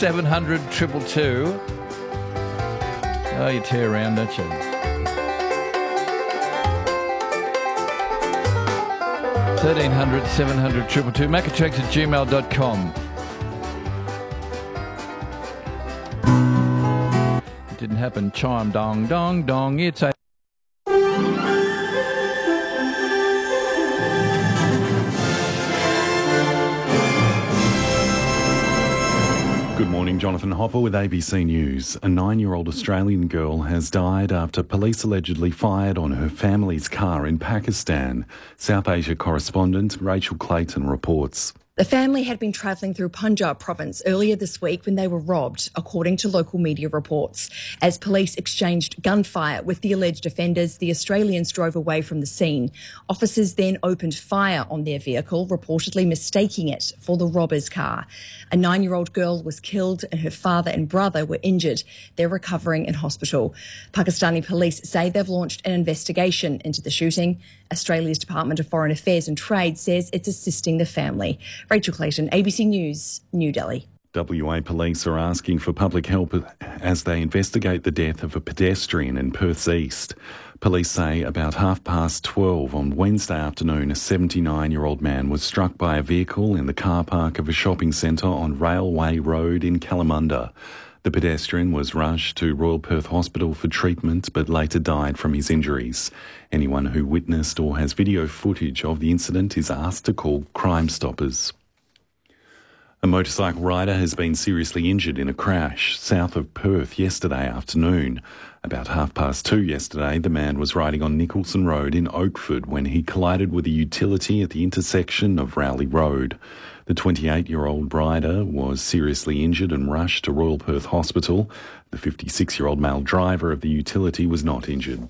700 222. Oh, you tear around, don't you? 1300 700 222. Macatracks@gmail.com. It didn't happen. Chime dong dong dong. It's a Good morning, Jonathan Hopper with ABC News. A 9-year-old Australian girl has died after police allegedly fired on her family's car in Pakistan. South Asia correspondent Rachel Clayton reports. The family had been travelling through Punjab province earlier this week when they were robbed, according to local media reports. As police exchanged gunfire with the alleged offenders, the Australians drove away from the scene. Officers then opened fire on their vehicle, reportedly mistaking it for the robber's car. A 9-year-old girl was killed and her father and brother were injured. They're recovering in hospital. Pakistani police say they've launched an investigation into the shooting. Australia's Department of Foreign Affairs and Trade says it's assisting the family. Rachel Clayton, ABC News, New Delhi. WA police are asking for public help as they investigate the death of a pedestrian in Perth's east. Police say about 12:30 on Wednesday afternoon, a 79-year-old man was struck by a vehicle in the car park of a shopping centre on Railway Road in Kalamunda. The pedestrian was rushed to Royal Perth Hospital for treatment but later died from his injuries. Anyone who witnessed or has video footage of the incident is asked to call Crime Stoppers. A motorcycle rider has been seriously injured in a crash south of Perth yesterday afternoon. About 2:30 yesterday, the man was riding on Nicholson Road in Oakford when he collided with a utility at the intersection of Rowley Road. The 28-year-old rider was seriously injured and rushed to Royal Perth Hospital. The 56-year-old male driver of the utility was not injured.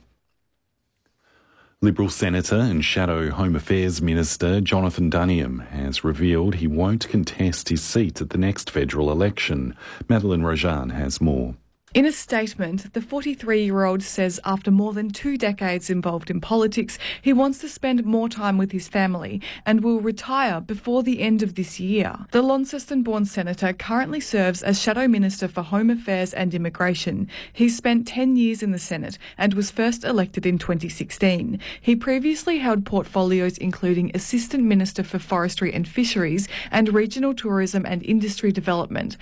Liberal Senator and Shadow Home Affairs Minister Jonathan Duniam has revealed he won't contest his seat at the next federal election. Madeline Rojan has more. In a statement, the 43-year-old says after more than 2 decades involved in politics, he wants to spend more time with his family and will retire before the end of this year. The Launceston-born senator currently serves as Shadow Minister for Home Affairs and Immigration. He's spent 10 years in the Senate and was first elected in 2016. He previously held portfolios including Assistant Minister for Forestry and Fisheries and Regional Tourism and Industry Development.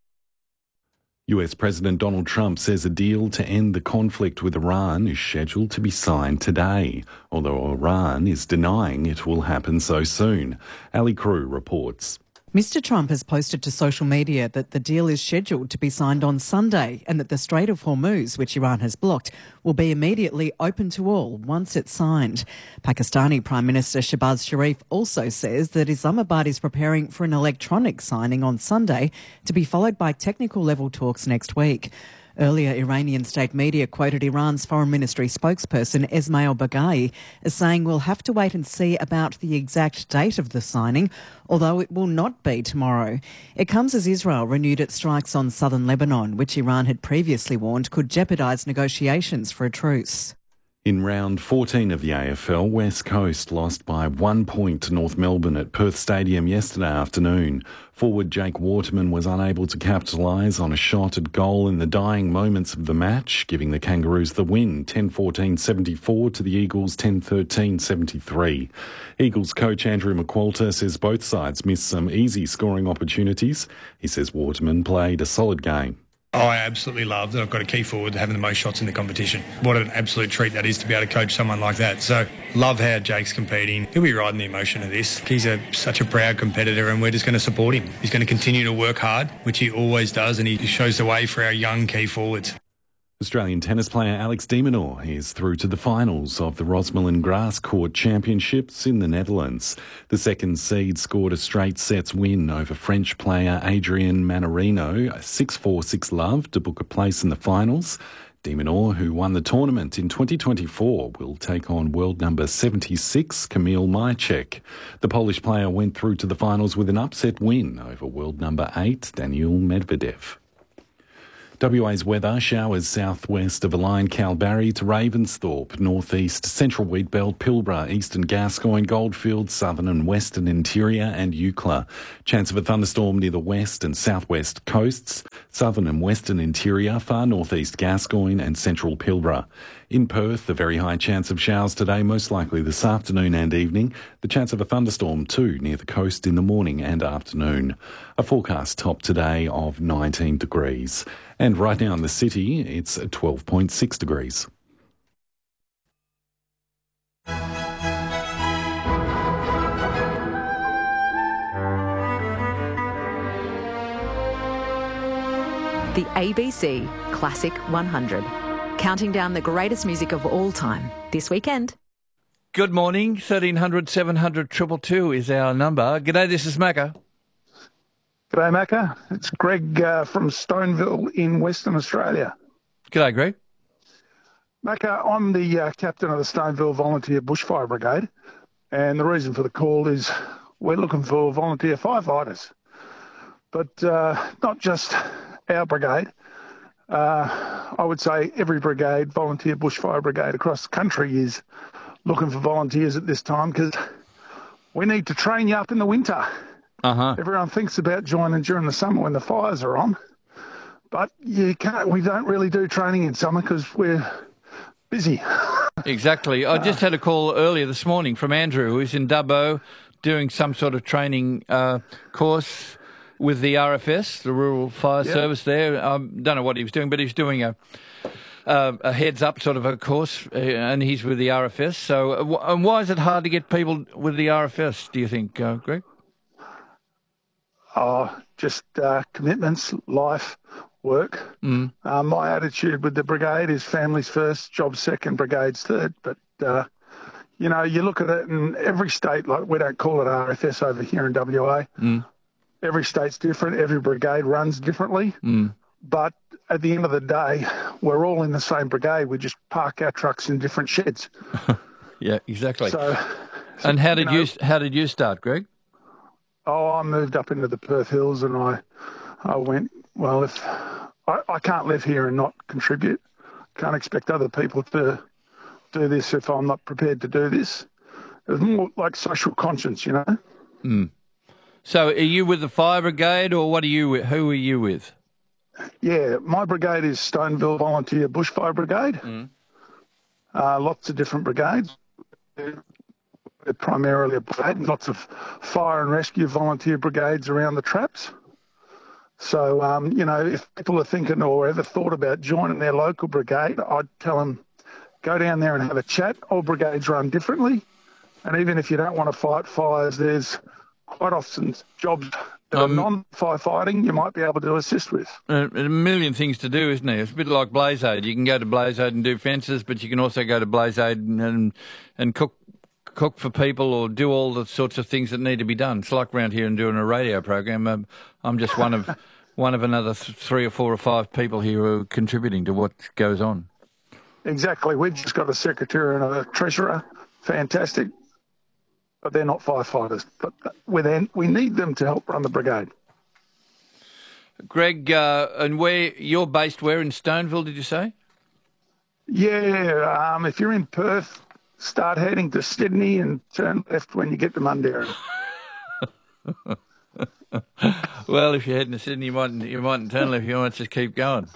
US President Donald Trump says a deal to end the conflict with Iran is scheduled to be signed today, although Iran is denying it will happen so soon. Ali Crew reports. Mr Trump has posted to social media that the deal is scheduled to be signed on Sunday and that the Strait of Hormuz, which Iran has blocked, will be immediately open to all once it's signed. Pakistani Prime Minister Shehbaz Sharif also says that Islamabad is preparing for an electronic signing on Sunday to be followed by technical level talks next week. Earlier, Iranian state media quoted Iran's foreign ministry spokesperson Esmail Baghai as saying we'll have to wait and see about the exact date of the signing, although it will not be tomorrow. It comes as Israel renewed its strikes on southern Lebanon, which Iran had previously warned could jeopardise negotiations for a truce. In round 14 of the AFL, West Coast lost by 1 point to North Melbourne at Perth Stadium yesterday afternoon. Forward Jake Waterman was unable to capitalise on a shot at goal in the dying moments of the match, giving the Kangaroos the win, 10-14-74 to the Eagles 10-13-73. Eagles coach Andrew McQualter says both sides missed some easy scoring opportunities. He says Waterman played a solid game. I absolutely love that I've got a key forward having the most shots in the competition. What an absolute treat that is to be able to coach someone like that. So love how Jake's competing. He'll be riding the emotion of this. He's such a proud competitor and we're just going to support him. He's going to continue to work hard, which he always does, and he shows the way for our young key forwards. Australian tennis player Alex de Minaur is through to the finals of the Rosmalen Grass Court Championships in the Netherlands. The second seed scored a straight sets win over French player Adrian Manarino, 6-4, 6-love, to book a place in the finals. De Minaur, who won the tournament in 2024, will take on world number 76, Kamil Majcik. The Polish player went through to the finals with an upset win over world number 8, Daniil Medvedev. WA's weather, showers southwest of Align, Kalbarri to Ravensthorpe, northeast, central Wheatbelt, Pilbara, eastern Gascoyne, Goldfields, southern and western interior and Eucla. Chance of a thunderstorm near the west and southwest coasts, southern and western interior, far northeast Gascoyne and central Pilbara. In Perth, a very high chance of showers today, most likely this afternoon and evening. The chance of a thunderstorm too near the coast in the morning and afternoon. A forecast top today of 19 degrees. And right now in the city, it's 12.6 degrees. The ABC Classic 100. Counting down the greatest music of all time this weekend. Good morning. 1300 700 222 is our number. G'day, this is Macca. G'day, Macca. It's Greg from Stoneville in Western Australia. G'day, Greg. Macca, I'm the captain of the Stoneville Volunteer Bushfire Brigade, and the reason for the call is we're looking for volunteer firefighters. But not just our brigade. I would say every brigade, volunteer bushfire brigade across the country is looking for volunteers at this time because we need to train you up in the winter. Everyone thinks about joining during the summer when the fires are on, but you can't. We don't really do training in summer because we're busy. Exactly. I just had a call earlier this morning from Andrew, who's in Dubbo doing some sort of training course with the RFS, the Rural Fire Service there. Don't know what he was doing, but he's doing a heads-up sort of a course, and he's with the RFS. So and why is it hard to get people with the RFS, do you think, Greg? Just commitments, life, work. My attitude with the brigade is families first, jobs second, brigades third. But, you know, you look at it in every state, like we don't call it RFS over here in WA. Every state's different. Every brigade runs differently. But at the end of the day, we're all in the same brigade. We just park our trucks in different sheds. Yeah, exactly. So, and how did you start, Greg? I moved up into the Perth Hills, and I went, well, if I can't live here and not contribute, can't expect other people to do this if I'm not prepared to do this. It was more like social conscience, you know. So are you with the fire brigade, or what are you? Who are you with? Yeah, my brigade is Stoneville Volunteer Bushfire Brigade. Lots of different brigades. They're primarily a brigade. Lots of fire and rescue volunteer brigades around the traps. So, you know, if people are thinking or ever thought about joining their local brigade, I'd tell them, go down there and have a chat. All brigades run differently. And even if you don't want to fight fires, there's quite often jobs that are non-firefighting you might be able to assist with. A million things to do, isn't there? It's a bit like Blaze Aid. You can go to Blaze Aid and do fences, but you can also go to Blaze Aid and cook for people or do all the sorts of things that need to be done. It's like around here and doing a radio program. I'm just one of another 3 or 4 or 5 people here who are contributing to what goes on. Exactly. We've just got a secretary and a treasurer. Fantastic. But they're not firefighters. But we need them to help run the brigade. Greg, and where you're based, where in Stoneville, did you say? Yeah, if you're in Perth, start heading to Sydney and turn left when you get to Mundaring. Well, if you're heading to Sydney, you mightn't turn left. You might just keep going.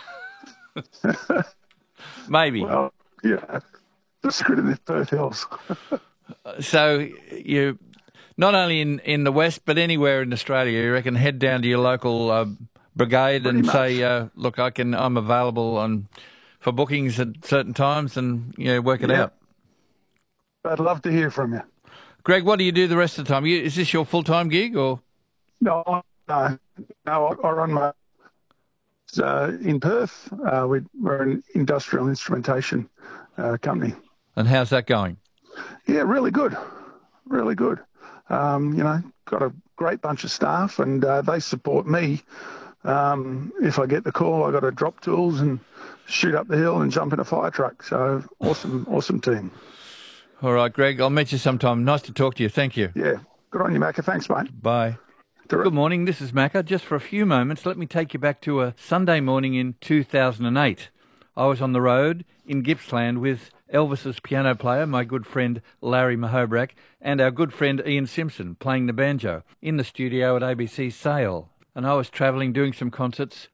Maybe. Well, yeah, just go to the Perth Hills. So you, not only in the West, but anywhere in Australia, you reckon head down to your local brigade Pretty and much. say, look, I'm available for bookings at certain times, and work it out. I'd love to hear from you. Greg, what do you do the rest of the time? Is this your full-time gig or? No, I run my in Perth. We're an industrial instrumentation company. And how's that going? Yeah, really good. Really good. Got a great bunch of staff, and they support me. If I get the call, I got to drop tools and shoot up the hill and jump in a fire truck. So awesome team. All right, Greg, I'll meet you sometime. Nice to talk to you. Thank you. Yeah, good on you, Macca. Thanks, mate. Bye. Good morning, this is Macca. Just for a few moments, let me take you back to a Sunday morning in 2008. I was on the road in Gippsland with Elvis's piano player, my good friend Larry Mahobrak, and our good friend Ian Simpson playing the banjo in the studio at ABC Sale. And I was travelling, doing some concerts